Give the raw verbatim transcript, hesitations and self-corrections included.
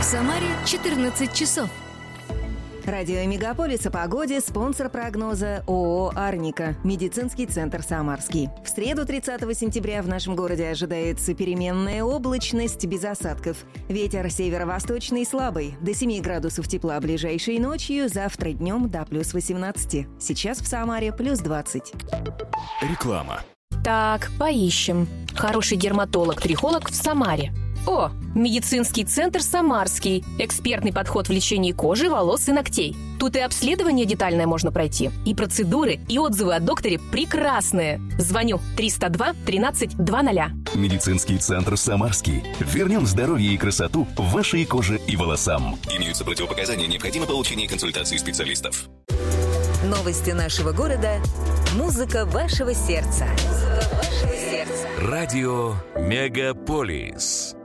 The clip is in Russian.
Самаре четырнадцать часов. Радио Мегаполис о погоде, спонсор прогноза ООО «Арника», медицинский центр «Самарский». В среду, тридцатого сентября, в нашем городе ожидается переменная облачность без осадков. Ветер северо-восточный слабый, до семи градусов тепла ближайшей ночью, завтра днем до плюс восемнадцати. Сейчас в Самаре плюс двадцать. Реклама. Так, поищем. Хороший дерматолог-трихолог в Самаре. О, медицинский центр «Самарский». Экспертный подход в лечении кожи, волос и ногтей. Тут и обследование детальное можно пройти, и процедуры, и отзывы о докторе прекрасные. Звоню триста два тринадцать двадцать. Медицинский центр «Самарский». Вернем здоровье и красоту вашей коже и волосам. Имеются противопоказания, необходимо получение консультации специалистов. Новости нашего города. Музыка вашего сердца. Музыка вашего сердца. Радио Мегаполис.